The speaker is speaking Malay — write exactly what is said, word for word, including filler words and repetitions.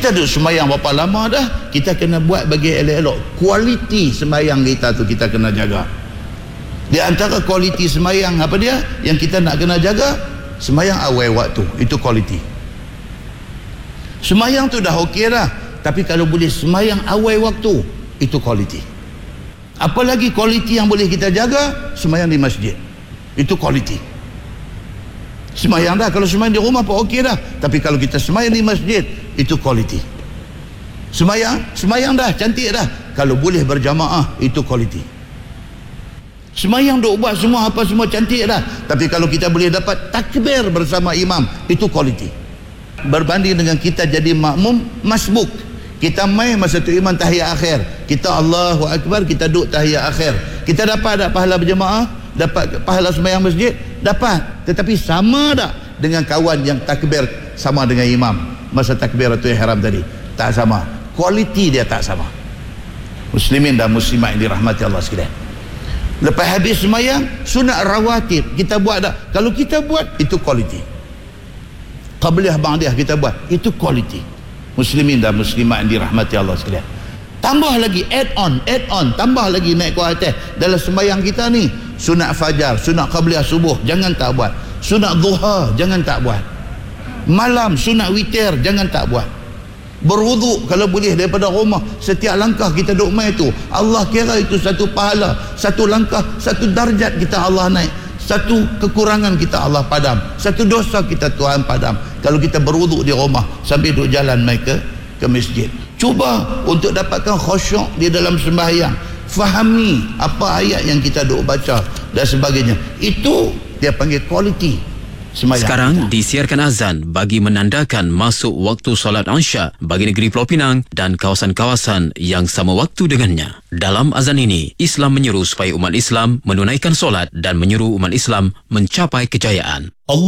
Kita duduk sembahyang berapa lama dah, kita kena buat bagi elok-elok. Kualiti sembahyang kita tu kita kena jaga. Di antara kualiti sembahyang apa dia yang kita nak kena jaga? Sembahyang awal waktu, itu kualiti. Sembahyang tu dah okey dah, tapi kalau boleh sembahyang awal waktu, itu kualiti. Apalagi kualiti yang boleh kita jaga, sembahyang di masjid, itu kualiti. Sembahyang dah, kalau sembahyang di rumah pun okey dah, tapi kalau kita sembahyang di masjid, itu kualiti. Sembahyang, sembahyang dah, cantik dah, kalau boleh berjamaah, itu kualiti. Sembahyang duk buat semua apa semua cantik dah, tapi kalau kita boleh dapat takbir bersama imam, itu kualiti. Berbanding dengan kita jadi makmum masbuk, kita main masa tu imam tahiyat akhir, kita Allahu Akbar, kita duduk tahiyat akhir, kita dapat tak pahala berjamaah, dapat pahala sembahyang masjid? Dapat, tetapi sama tak dengan kawan yang takbir sama dengan imam masa takbiratul ihram tadi? Tak sama, kualiti dia tak sama. Muslimin dan muslimat yang dirahmati Allah sekalian, lepas habis sembahyang, sunat rawatib kita buat tak? Kalau kita buat, itu kualiti. Qabliyah ba'diyah kita buat, itu kualiti. Muslimin dan muslimat yang dirahmati Allah sekalian, tambah lagi, add on, add on, tambah lagi naik ke atas dalam sembahyang kita ni. Sunat fajar, sunat qabliyah subuh, jangan tak buat. Sunat duha, jangan tak buat. Malam, sunat witir, jangan tak buat. Berwuduk kalau boleh daripada rumah, setiap langkah kita duk mai tu, Allah kira itu satu pahala, satu langkah, satu darjat kita Allah naik, satu kekurangan kita Allah padam, satu dosa kita Tuhan padam. Kalau kita berwuduk di rumah sambil duk jalan mai ke ke masjid, cuba untuk dapatkan khusyuk di dalam sembahyang, fahami apa ayat yang kita duk baca dan sebagainya. Itu dia panggil kualiti sembahyang. Sekarang disiarkan azan bagi menandakan masuk waktu solat Isya bagi negeri Pulau Pinang dan kawasan-kawasan yang sama waktu dengannya. Dalam azan ini, Islam menyeru supaya umat Islam menunaikan solat dan menyeru umat Islam mencapai kejayaan.